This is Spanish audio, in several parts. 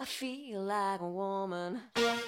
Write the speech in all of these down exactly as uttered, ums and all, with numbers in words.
I feel like a woman.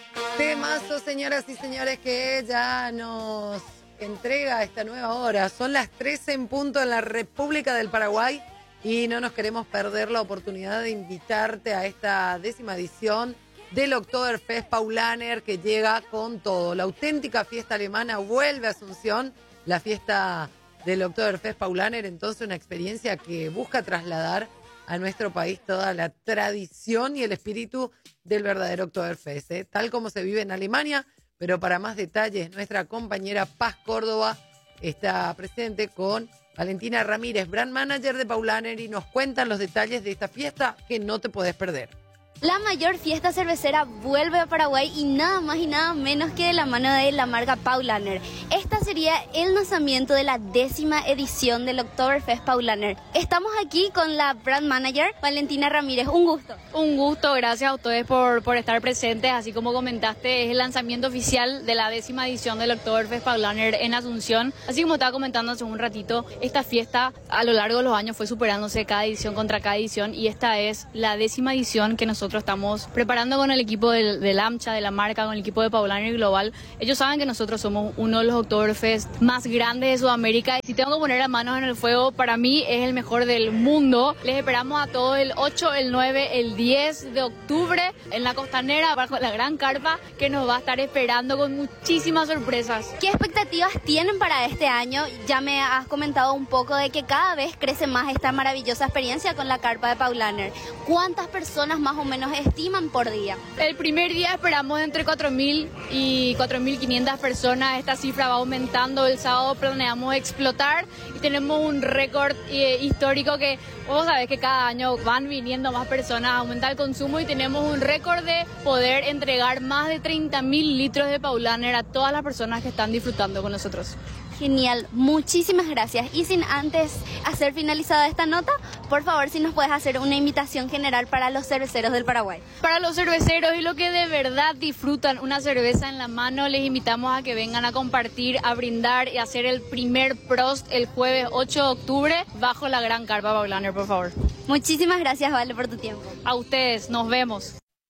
Temazo, señoras y señores, que ya nos entrega esta nueva hora. Son las trece en punto en la República del Paraguay y no nos queremos perder la oportunidad de invitarte a esta décima edición del Oktoberfest Paulaner, que llega con todo. La auténtica fiesta alemana vuelve a Asunción, la fiesta del Oktoberfest Paulaner, entonces una experiencia que busca trasladar a nuestro país toda la tradición y el espíritu del verdadero Oktoberfest, ¿eh? Tal como se vive en Alemania. Pero para más detalles, nuestra compañera Paz Córdoba está presente con Valentina Ramírez, brand manager de Paulaner, y nos cuentan los detalles de esta fiesta que no te podés perder. La mayor fiesta cervecera vuelve a Paraguay y nada más y nada menos que de la mano de la marca Paulaner. Esta sería el lanzamiento de la décima edición del Oktoberfest Paulaner. Estamos aquí con la brand manager Valentina Ramírez. Un gusto. Un gusto, gracias a ustedes por, por estar presentes. Así como comentaste, es el lanzamiento oficial de la décima edición del Oktoberfest Paulaner en Asunción. Así como estaba comentando hace un ratito, esta fiesta a lo largo de los años fue superándose cada edición contra cada edición, y esta es la décima edición que nosotros Nosotros estamos preparando con el equipo del, del AMCHA, de la marca, con el equipo de Paulaner Global. Ellos saben que nosotros somos uno de los Oktoberfest más grandes de Sudamérica. Si tengo que poner las manos en el fuego, para mí es el mejor del mundo. Les esperamos a todos el ocho, el nueve, el diez de octubre en la Costanera, bajo la gran carpa, que nos va a estar esperando con muchísimas sorpresas. ¿Qué expectativas tienen para este año? Ya me has comentado un poco de que cada vez crece más esta maravillosa experiencia con la carpa de Paulaner. ¿Cuántas personas más o menos nos estiman por día? El primer día esperamos entre cuatro mil y cuatro mil quinientas personas. Esta cifra va aumentando. El sábado planeamos explotar y tenemos un récord eh, histórico que vos sabés que cada año van viniendo más personas, aumenta el consumo y tenemos un récord de poder entregar más de treinta mil litros de Paulaner a todas las personas que están disfrutando con nosotros. Genial, muchísimas gracias. Y sin antes hacer finalizada esta nota, por favor, si nos puedes hacer una invitación general para los cerveceros del Paraguay. Para los cerveceros y los que de verdad disfrutan una cerveza en la mano, les invitamos a que vengan a compartir, a brindar y a hacer el primer Prost el jueves ocho de octubre bajo la gran carpa Paulaner, por favor. Muchísimas gracias, Vale, por tu tiempo. A ustedes, nos vemos.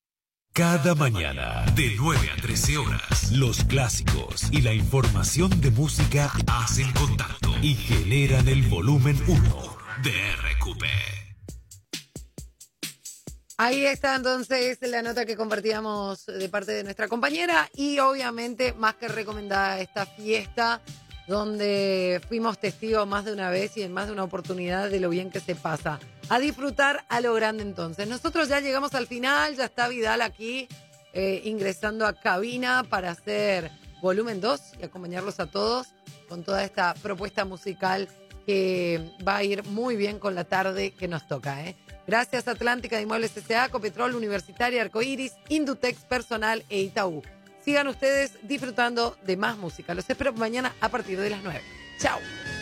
Cada mañana, de nueve a trece horas, los clásicos y la información de música hacen contacto y generan el volumen uno de R Q P. Ahí está entonces la nota que compartíamos de parte de nuestra compañera, y obviamente más que recomendada esta fiesta, donde fuimos testigos más de una vez y en más de una oportunidad de lo bien que se pasa. A disfrutar a lo grande entonces. Nosotros ya llegamos al final, ya está Vidal aquí eh, ingresando a cabina para hacer volumen dos y acompañarlos a todos con toda esta propuesta musical que va a ir muy bien con la tarde que nos toca, ¿eh? Gracias Atlántica de Inmuebles S A, Copetrol, Universitaria, Arcoiris, Indutex Personal e Itaú. Sigan ustedes disfrutando de más música. Los espero mañana a partir de las nueve. Chao.